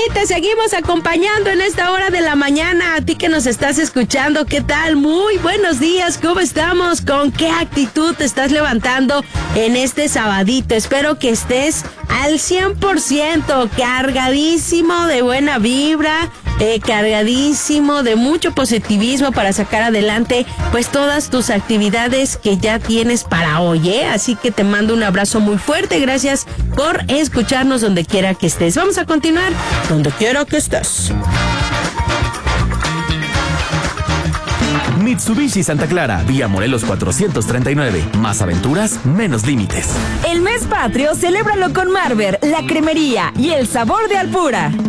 te seguimos acompañando en esta hora de la mañana. A ti que nos estás escuchando, ¿qué tal? Muy buenos días, ¿cómo estamos? ¿Con qué actitud te estás levantando en este sabadito? Espero que estés al 100%, cargadísimo de buena vibra, cargadísimo de mucho positivismo para sacar adelante pues todas tus actividades que ya tienes para hoy, ¿eh? Así que te mando un abrazo muy fuerte, gracias por escucharnos donde quiera que estés. Vamos a continuar donde quiera que estés. Mitsubishi Santa Clara, vía Morelos 439. Más aventuras, menos límites. El mes patrio, celébralo con Marver, la cremería y el sabor de Alpura.